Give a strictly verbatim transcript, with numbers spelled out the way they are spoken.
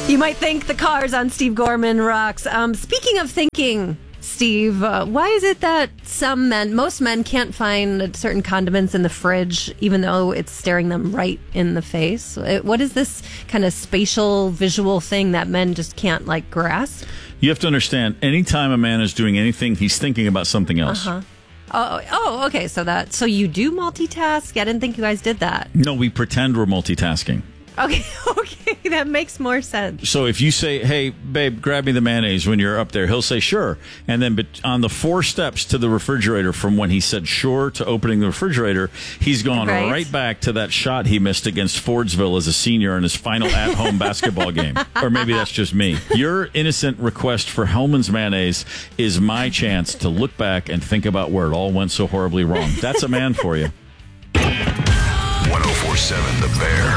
You might think the cars on Steve Gorman rocks. Um, speaking of thinking, Steve, uh, why is it that some men, most men, can't find certain condiments in the fridge, even though it's staring them right in the face? What is this kind of spatial, visual thing that men just can't, like, grasp? You have to understand, anytime a man is doing anything, he's thinking about something else. Uh-huh. Oh, oh, okay. So that, so you do multitask? I didn't think you guys did that. No, we pretend we're multitasking. Okay, okay, that makes more sense. So if you say, hey, babe, grab me the mayonnaise when you're up there, he'll say, sure. And then but on the four steps to the refrigerator from when he said sure to opening the refrigerator, he's gone Right. right back to that shot he missed against Fordsville as a senior in his final at-home basketball game. Or maybe that's just me. Your innocent request for Hellman's mayonnaise is my chance to look back and think about where it all went so horribly wrong. That's a man for you. one oh four point seven The Bear.